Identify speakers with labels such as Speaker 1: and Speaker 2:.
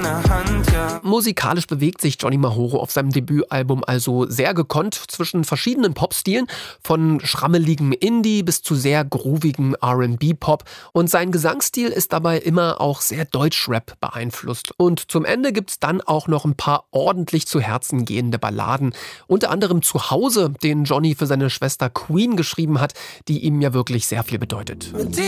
Speaker 1: deiner Hand, ja.
Speaker 2: Musikalisch bewegt sich Johnny Mahoro auf seinem Debütalbum also sehr gekonnt zwischen verschiedenen Popstilen, von schrammeligem Indie bis zu sehr groovigem R&B-Pop, und sein Gesangsstil ist dabei immer auch sehr Deutschrap beeinflusst. Und zum Ende gibt's dann auch noch ein paar ordentlich zu Herzen gehende Balladen, unter anderem Zuhause, den Johnny für seine Schwester Queen geschrieben hat, die ihm ja wirklich sehr viel bedeutet.